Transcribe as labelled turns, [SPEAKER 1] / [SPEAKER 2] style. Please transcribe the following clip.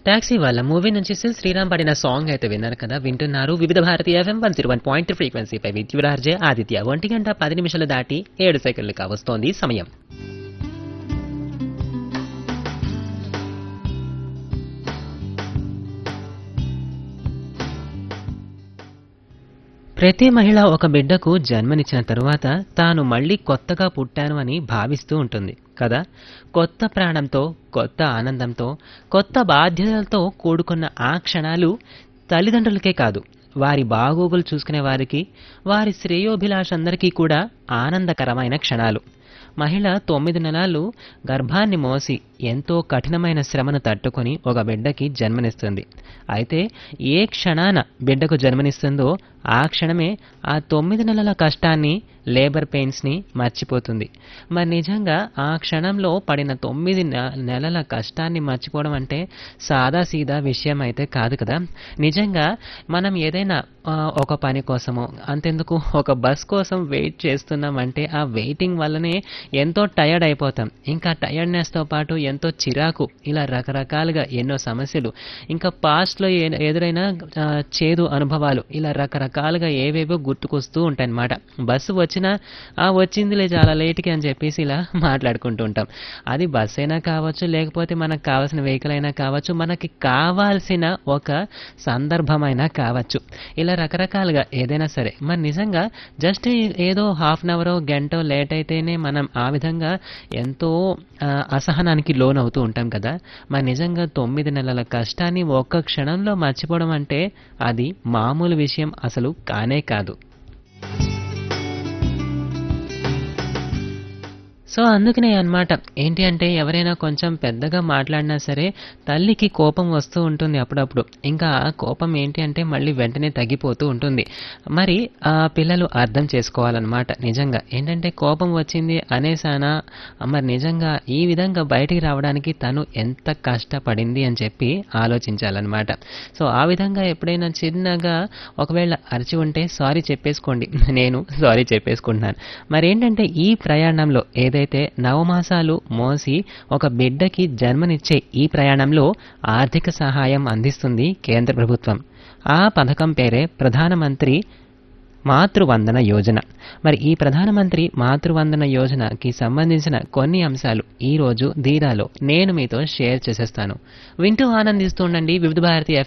[SPEAKER 1] Taxi వాళ్ళ movie నుంచి శ్రీరామ్ పాడిన సాంగ్ అయితే విన్నారు కదా. వింటున్నారు వివిధ భారతీయ FM 101.3 ఫ్రీక్వెన్సీపై విద్యురార్జే ఆదిత్య. 1:10 దాటి 7 సెకండ్లు కావస్తోంది సమయం. ప్రతి మహిళ ఒక బిడ్డకు జన్మనిచ్చిన తరువాత తాను మళ్ళీ కొత్తగా పుట్టాను అని భావిస్తూ ఉంటుంది కదా. కొత్త ప్రాణంతో, కొత్త ఆనందంతో, కొత్త బాధ్యతలతో కూడుకున్న ఆ క్షణాలు తల్లిదండ్రులకే కాదు, వారి బాగోగులు చూసుకునే వారికి, వారి శ్రేయోభిలాషందరికీ కూడా ఆనందకరమైన క్షణాలు. మహిళ 9 నెలలు గర్భాన్ని మోసి ఎంతో కఠినమైన శ్రమను తట్టుకొని ఒక బిడ్డకి జన్మనిస్తుంది. అయితే ఏ క్షణాన బిడ్డకు జన్మనిస్తుందో ఆ క్షణమే ఆ 9 నెలల కష్టాన్ని, లేబర్ పెయిన్స్ని మర్చిపోతుంది. మరి నిజంగా ఆ క్షణంలో పడిన 9 నెలల కష్టాన్ని మర్చిపోవడం అంటే సాదాసీదా విషయం అయితే కాదు కదా. నిజంగా మనం ఏదైనా ఒక పని కోసమో, అంతెందుకు ఒక బస్ కోసం వెయిట్ చేస్తున్నామంటే ఆ వెయిటింగ్ వల్లనే ఎంతో టయర్డ్ అయిపోతాం. ఇంకా టయర్డ్నెస్తో పాటు ఎంతో చిరాకు, ఇలా రకరకాలుగా ఎన్నో సమస్యలు, ఇంకా పాస్ట్లో ఎదురైన చేదు అనుభవాలు, ఇలా రకరకాలుగా ఏవేవో గుర్తుకొస్తూ ఉంటాయన్నమాట. బస్సు వచ్చినా వచ్చిందిలే చాలా లేట్కి అని చెప్పేసి ఇలా మాట్లాడుకుంటూ ఉంటాం. అది బస్ అయినా కావచ్చు, లేకపోతే మనకు కావాల్సిన వెహికల్ అయినా కావచ్చు, మనకి కావాల్సిన ఒక సందర్భమైనా కావచ్చు. ఇలా రకరకాలుగా ఏదైనా సరే మరి నిజంగా జస్ట్ ఏదో హాఫ్ అన్ అవరో గంటో లేట్ అయితేనే మనం ఆ విధంగా ఎంతో అసహనానికి లోనవుతూ ఉంటాం కదా. మరి నిజంగా 9 నెలల కష్టాన్ని ఒక్క క్షణంలో మర్చిపోవడం అంటే అది మామూలు విషయం అసలు కానే కాదు. సో అందుకనే అన్నమాట, ఏంటి అంటే ఎవరైనా కొంచెం పెద్దగా మాట్లాడినా సరే తల్లికి కోపం వస్తూ ఉంటుంది అప్పుడప్పుడు. ఇంకా ఆ కోపం ఏంటి అంటే మళ్ళీ వెంటనే తగ్గిపోతూ ఉంటుంది. మరి పిల్లలు అర్థం చేసుకోవాలన్నమాట. నిజంగా ఏంటంటే కోపం వచ్చింది అనేసానా, మరి నిజంగా ఈ విధంగా బయటికి రావడానికి తను ఎంత కష్టపడింది అని చెప్పి ఆలోచించాలన్నమాట. సో ఆ విధంగా ఎప్పుడైనా చిన్నగా ఒకవేళ అరిచి ఉంటే సారీ చెప్పేసుకోండి. నేను సారీ చెప్పేసుకుంటున్నాను. మరేంటంటే ఈ ప్రయాణంలో ఏదైతే నవమాసాలు మోసి ఒక బిడ్డకి జన్మనిచ్చే ఈ ప్రయాణంలో ఆర్థిక సహాయం అందిస్తుంది కేంద్ర ప్రభుత్వం. ఆ పథకం పేరే ప్రధానమంత్రి మాతృవందన యోజన. మరి ఈ ప్రధానమంత్రి మాతృవందన యోజనకి సంబంధించిన కొన్ని అంశాలు ఈరోజు ధీరాలో నేను మీతో షేర్ చేసేస్తాను. వింటూ ఆనందిస్తూ ఉండండి వివిధ భారతి